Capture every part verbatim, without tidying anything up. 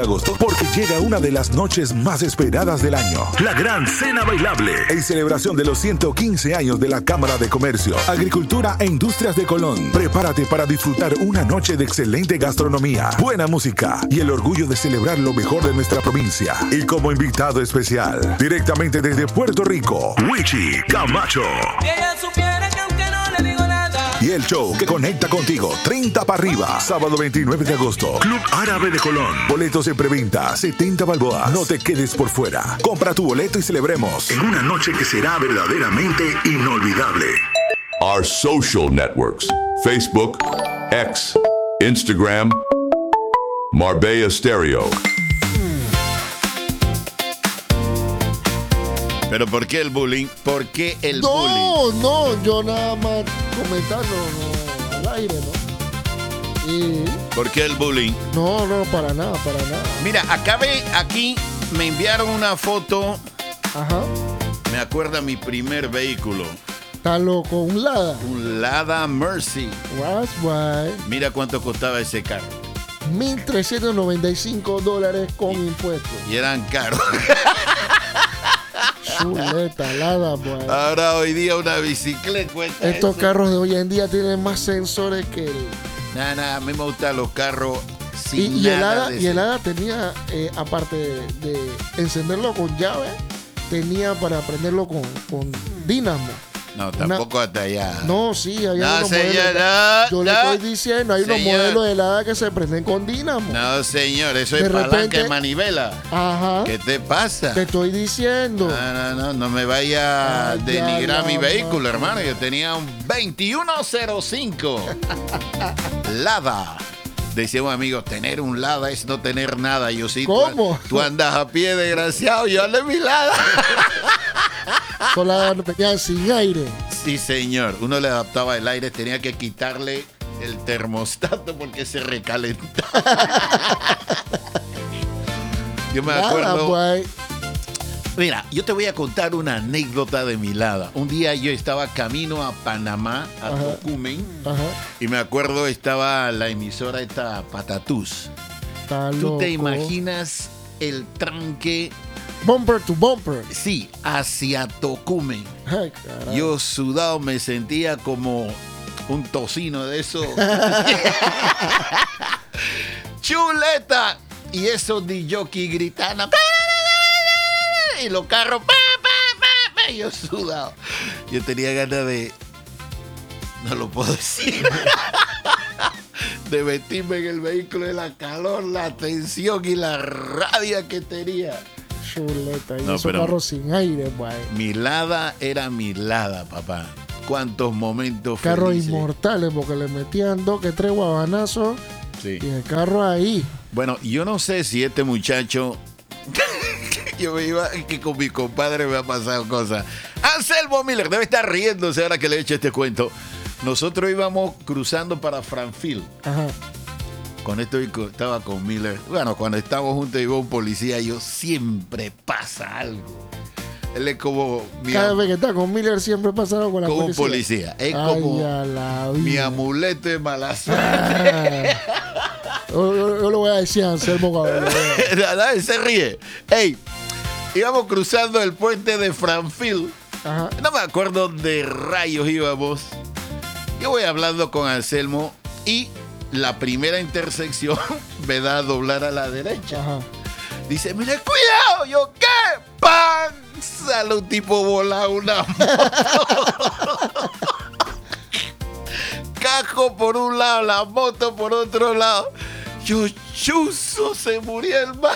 agosto, porque llega una de las noches más esperadas del año, la Gran Cena Bailable, en celebración de los ciento quince años de la Cámara de Comercio, Agricultura e Industrias de Colón. Prepárate para disfrutar una noche de excelente gastronomía, buena música y el orgullo de celebrar lo mejor de nuestra provincia. Y como invitado especial, directamente desde Puerto Rico, Wichi Camacho. Si ella supiera que aunque no le digo nada. Y el show que conecta contigo, treinta para arriba, sábado veintinueve de agosto, Club Árabe de Colón. Boletos en preventa, setenta balboas. No te quedes por fuera. Compra tu boleto y celebremos en una noche que será verdaderamente inolvidable. Our social networks: Facebook, X, Instagram, Marbella Stereo. ¿Pero por qué el bullying? ¿Por qué el no, bullying? No, no, yo nada más comentarlo no, al aire, ¿no? Y... ¿Por qué el bullying? No, no, para nada, para nada. Mira, acabé aquí, me enviaron una foto. Ajá. Me acuerda mi primer vehículo. Está loco, un Lada. Un Lada Mercy. That's right. Mira cuánto costaba ese carro. mil trescientos noventa y cinco dólares con impuestos. Y eran caros. Chuleta, Lada, boy. Ahora hoy día una bicicleta cuesta Estos eso. carros de hoy en día tienen más sensores que el... Nada, nada, a mí me gustan los carros sin Y, y, el nada Hada, de y el ese- Hada tenía, eh, aparte de, de encenderlo con llave, tenía para prenderlo con, con dínamo. No, tampoco hasta allá. No, sí, hay No, unos señor, modelos. no, Yo le no. estoy diciendo, hay unos Señor. modelos de Hada que se prenden con dínamo. No, señor, eso De es palanca repente- de manivela. Ajá. ¿Qué te pasa? Te estoy diciendo. No, no, no, no me vaya a Ay, denigrar ya mi la vehículo, madre. hermano. Yo tenía un veintiuno cero cinco Lada. Decía un amigo, tener un Lada es no tener nada. Yo sí, tú- ¿Cómo? Tú, andas a pie, desgraciado. Yo ando en mi Lada. Son las tenían sin aire. Sí, señor. Uno le adaptaba el aire, tenía que quitarle el termostato porque se recalentaba. Yo me Nada, acuerdo. boy. Mira, yo te voy a contar una anécdota de mi Lada. Un día yo estaba camino a Panamá, a Ajá. Tocumen, Ajá. y me acuerdo estaba la emisora esta Patatús. Está ¿Tú te loco. imaginas el tranque? Bumper to bumper. Sí, hacia Tocumen. Ay, caray. Yo sudado me sentía como un tocino de eso. ¡Chuleta! Y esos D J gritando. Y los carros. Pa, pa, pa, pa. Yo sudado. Yo tenía ganas de. No lo puedo decir. De meterme en el vehículo de la calor, la tensión y la rabia que tenía. Chuleta. Y No, esos pero- carros sin aire, boy. Mi Lada era mi Lada, papá. Cuántos momentos Carros felices. inmortales porque le metían dos que tres guabanazos Sí. y el carro ahí. Bueno, yo no sé si este muchacho. Yo me iba que con mi compadre me ha pasado cosas. Anselmo Miller debe estar riéndose ahora que le he hecho este cuento. Nosotros íbamos cruzando para Franfield. Ajá. Cuando estoy con- estaba con Miller. Bueno, cuando estamos juntos y veo un policía, yo siempre pasa algo. Él es como mi, Cada am- vez que está con Miller siempre pasa algo con la como un policía. policía. Es Ay, como a la mi vida. amuleto de mala suerte. Ah. Yo, yo- yo le voy a decir a Anselmo cuando lo vea. Nada, él se ríe. Ey, íbamos cruzando el puente de Franfield. Ajá. No me acuerdo de rayos íbamos. Yo voy hablando con Anselmo y la primera intersección me da a doblar a la derecha. Ajá. Dice, mire, cuidado. Yo, ¿qué? ¡Pam! Sale un tipo volado una moto. Cajo por un lado, la moto por otro lado. Yo, chuzo, se murió el man.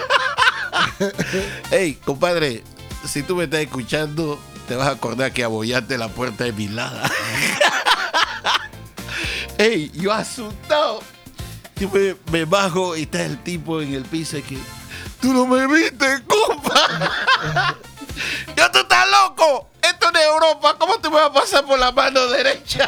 Ey, compadre, si tú me estás escuchando, te vas a acordar que abollaste la puerta de mi Lada. Ey, yo asustado. Yo me, me bajo y está el tipo en el piso y que... ¡Tú no me viste, compa! ¡Yo, tú estás loco! Esto es Europa. ¿Cómo te vas a pasar por la mano derecha?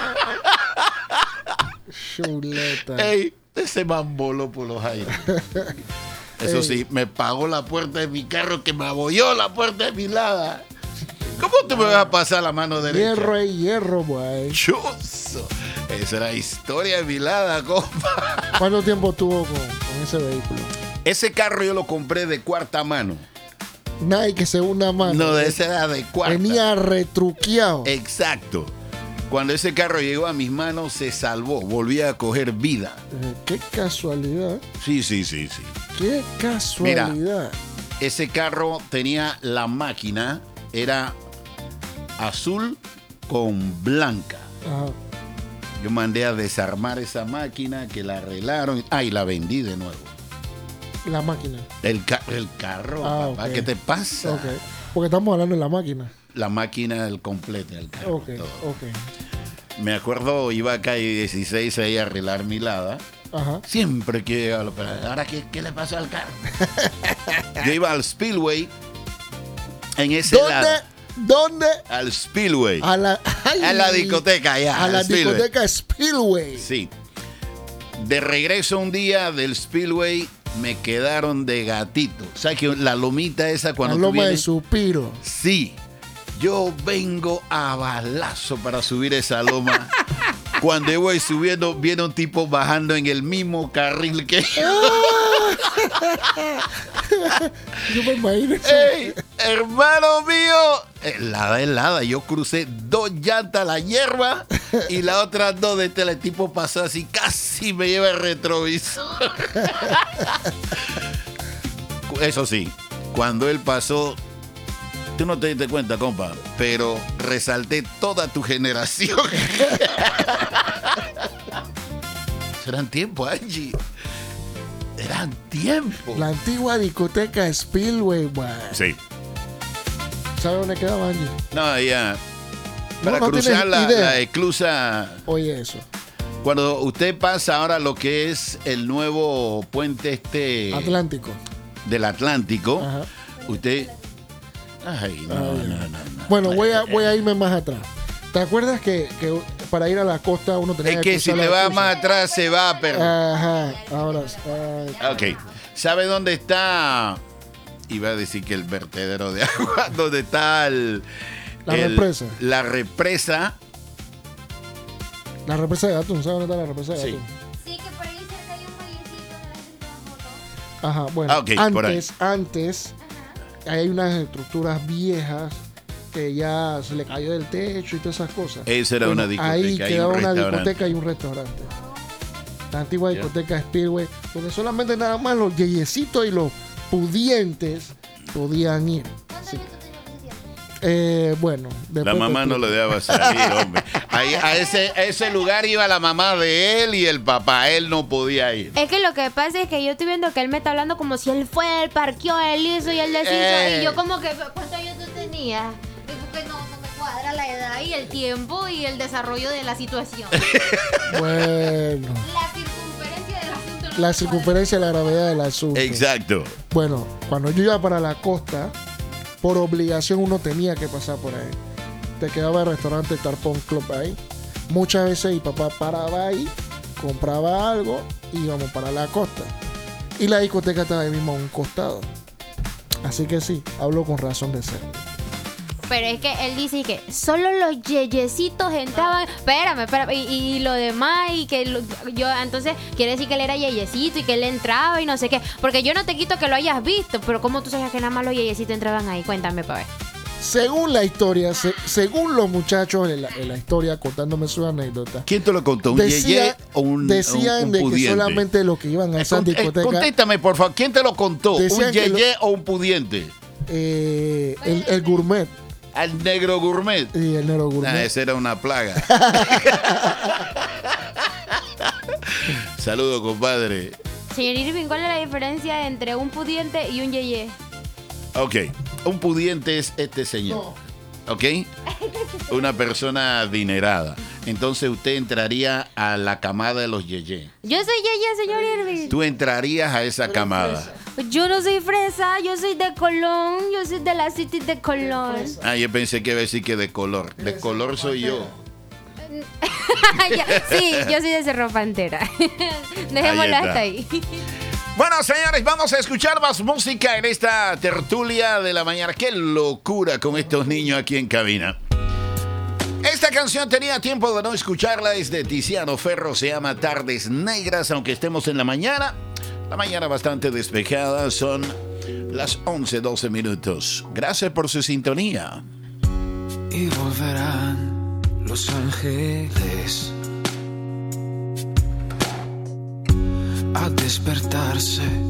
Chuleta. Ey, ese man voló por los aires. Eso sí, me pagó la puerta de mi carro que me abolló la puerta de mi Lada. ¿Cómo tú me vas a pasar la mano derecha? Hierro y hierro, boy. Chuzo. Esa era la historia de mi Lada, compa. ¿Cuánto tiempo tuvo con, con ese vehículo? Ese carro yo lo compré de cuarta mano. Nike segunda mano. No, de esa era de cuarta. Venía retruqueado. Exacto. Cuando ese carro llegó a mis manos, se salvó. Volvía a coger vida. Eh, Qué casualidad. Sí, sí, sí, sí. Qué casualidad. Ese carro tenía la máquina, era azul con blanca. Ajá. Yo mandé a desarmar esa máquina, que la arreglaron. Ah, y la vendí de nuevo. La máquina. El, ca- el carro, Ah, papá, ok. ¿qué te pasa? Ok. Porque estamos hablando de la máquina. La máquina, el completo, el carro. Ok, todo. ok. Me acuerdo, iba a calle dieciséis ahí a arreglar mi lada. Ajá. Siempre que llegaba al operador, ¿ahora qué, qué le pasó al carro? Yo iba al Spillway en ese ¿Dónde? lado. ¿Dónde? Al Spillway. A la, ay, A la discoteca allá. A al la Spillway. discoteca Spillway. Sí. De regreso un día del Spillway me quedaron de gatito. ¿Sabes que la lomita esa La cuando tú loma de vienes? Suspiro. Sí. Yo vengo a balazo para subir esa loma. Cuando yo voy subiendo, viene un tipo bajando en el mismo carril que yo. Yo me imagino eso. ¡Ey, hermano mío! Helada, helada. Yo crucé dos llantas a la hierba y las otras dos de tela. El tipo pasó así, casi me lleva el retrovisor. Eso sí, cuando él pasó, tú no te diste cuenta, compa, pero resalté toda tu generación. Eran tiempos, Angie. Eran tiempos. La antigua discoteca Spillway, güey. Sí. ¿Sabes dónde quedaba, Angie? No, ya. Para No, no cruzar tienes la, idea. la esclusa, Oye, eso. cuando usted pasa ahora lo que es el nuevo puente este Atlántico. del Atlántico, Ajá. usted... Ay, no, no, no, no. Bueno, voy a, voy a irme más atrás. ¿Te acuerdas que, que para ir a la costa uno tenía Es que que si cruzar le la va esclusa? más atrás se va a perder. Ajá, ahora sí. Ay, Ok. ¿Sabe dónde está? Iba a decir que el vertedero de agua. ¿Dónde está el, La el- represa. La represa. la represa de Atún, ¿sabes dónde está la represa de Sí. Atún? Sí, que por ahí cerca hay un vallecito que la gente toma fotos. Ajá, bueno, Ah, ok, por ahí. antes, antes hay unas estructuras viejas que ya se le cayó del techo y todas esas cosas. Esa era una discoteca Ahí y un quedaba una restaurante. discoteca y un restaurante. La antigua discoteca Speedway, donde solamente nada más los yeyecitos y los pudientes podían ir. ¿Cuántos Sí. años tú tenías en ese tiempo? Eh, bueno, La después mamá te no lo explico. dejaba salir, hombre. Ahí, a, ese, a ese lugar iba la mamá de él y el papá. Él no podía ir. Es que lo que pasa es que yo estoy viendo que él me está hablando como si él fue, él parqueó, él hizo y él deshizo. Eh. Y yo como que, ¿cuántos años tú tenías? Y porque no, no me cuadra la edad y el tiempo y el desarrollo de la situación. Bueno, La circunferencia del asunto. no la me circunferencia y la gravedad del asunto. Exacto. Bueno, cuando yo iba para la costa, por obligación uno tenía que pasar por ahí. Te quedaba el restaurante Tarpon Club ahí. Muchas veces mi papá paraba ahí, compraba algo y íbamos para la costa. Y la discoteca estaba ahí mismo a un costado. Así que sí, hablo con razón de ser. Pero es que él dice que solo los yeyecitos entraban. Espérame, espérame. Y, y- y lo demás, y que lo- yo. Entonces, quiere decir que él era yeyecito y que él entraba y no sé qué. Porque yo no te quito que lo hayas visto, pero ¿cómo tú sabías que nada más los yeyecitos entraban ahí? Cuéntame, pa' ver. Según la historia, se- según los muchachos en la, en la historia contándome su anécdota, ¿Quién te lo contó? ¿Un decía- yeye o un, decían un- un de que pudiente? solamente los que iban a Eh, esa cont- eh, discoteca, contéstame, por favor. ¿Quién te lo contó? Decían ¿Un que lo- yeye o un pudiente? eh, el, el gourmet Al negro gourmet. y el negro Ah, gourmet. esa era una plaga. Saludos, compadre. Señor Irving, ¿cuál es la diferencia entre un pudiente y un yeye? Ok, un pudiente es este señor. ¿Ok? Una persona adinerada. Entonces usted entraría a la camada de los yeye. Yo soy yeye, señor Irving. Tú entrarías a esa camada. Yo no soy fresa, yo soy de Colón, yo soy de la City de Colón. Ah, yo pensé que iba a decir que de color. De color soy yo. Ya, sí, yo soy de Cerro Pantera. Dejémosla Ahí está. hasta ahí. Bueno, señores, vamos a escuchar más música en esta tertulia de la mañana. ¡Qué locura con estos niños aquí en cabina! Esta canción tenía tiempo de no escucharla, es de Tiziano Ferro, se llama Tardes Negras, aunque estemos en la mañana. La mañana bastante despejada, son las once doce minutos. Gracias por su sintonía. Y volverán los ángeles a despertarse